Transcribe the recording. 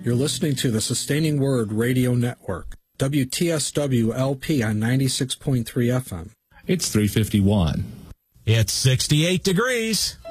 You're listening to the Sustaining Word Radio Network, WTSW-LP on 96.3 FM. It's 3:51. It's 68 degrees.